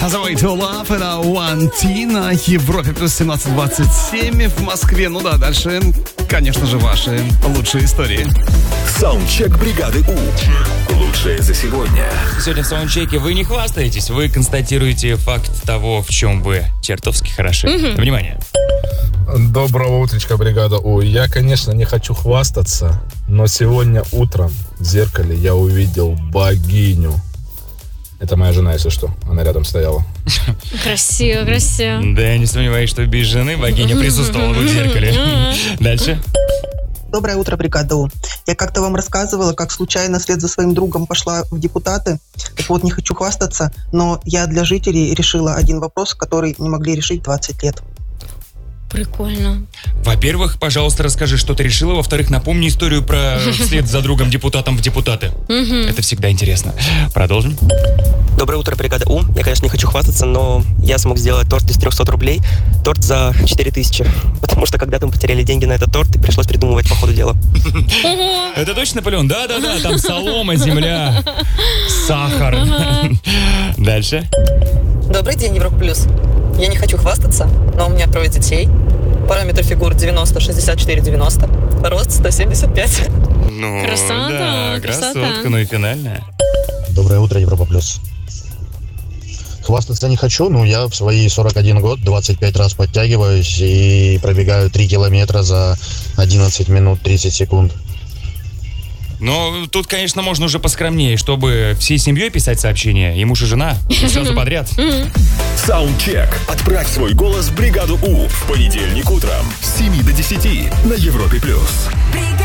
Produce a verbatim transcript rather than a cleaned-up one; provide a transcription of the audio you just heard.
The Way to Love, это One T на Европе плюс семнадцать двадцать семь в Москве. Ну да, дальше, конечно же, ваши лучшие истории. Саундчек бригады У. Лучшее за сегодня. Сегодня в саундчеке вы не хвастаетесь, вы констатируете факт того, в чем вы чертовски хороши. Mm-hmm. Внимание. Доброго утречка, бригада У. Я, конечно, не хочу хвастаться, но сегодня утром в зеркале я увидел богиню. Это моя жена, если что. Она рядом стояла. Красиво, красиво. Да, я не сомневаюсь, что без жены богиня присутствовала бы в зеркале. Дальше. Доброе утро, бригада У. Я как-то вам рассказывала, как случайно вслед за своим другом пошла в депутаты. Так вот, не хочу хвастаться, но я для жителей решила один вопрос, который не могли решить двадцать лет. Прикольно. Во-первых, пожалуйста, расскажи, что ты решила. Во-вторых, напомни историю про вслед за другом депутатом в депутаты. Это всегда интересно. Продолжим. Доброе утро, бригада У. Я, конечно, не хочу хвастаться, но я смог сделать торт из трехсот рублей. Торт за четыре тысячи. Потому что когда-то мы потеряли деньги на этот торт, и пришлось придумывать по ходу дела. Это точно Наполеон? Да-да-да, там солома, земля, сахар. Дальше. Добрый день, Европа Плюс. Я не хочу хвастаться, но у меня трое детей. Параметр фигур девяносто, шестьдесят четыре, девяносто. Рост сто семьдесят пять. Ну, красота, да, красота. красотка, ну и финальная. Доброе утро, Европа Плюс. Хвастаться не хочу, но я в свои сорок один год двадцать пять раз подтягиваюсь и пробегаю три километра за одиннадцать минут тридцать секунд. Но тут, конечно, можно уже поскромнее, чтобы всей семьей писать сообщения, и муж, и жена, и сразу подряд. Саундчек. Отправь свой голос в бригаду У в понедельник утром с семи до десяти на Европе плюс.